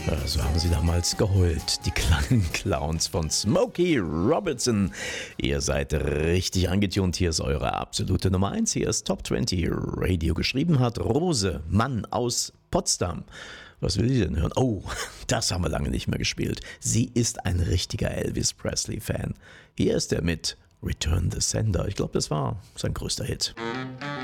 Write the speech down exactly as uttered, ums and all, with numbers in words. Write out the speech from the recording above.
Ja, so haben sie damals geheult, die kleinen Clowns von Smokey Robinson. Ihr seid richtig angetunt, hier ist eure absolute Nummer eins, hier ist Top zwanzig Radio. Geschrieben hat Rose, Mann aus Potsdam. Was will sie denn hören? Oh, das haben wir lange nicht mehr gespielt. Sie ist ein richtiger Elvis Presley-Fan. Hier ist er mit Return the Sender. Ich glaube, das war sein größter Hit.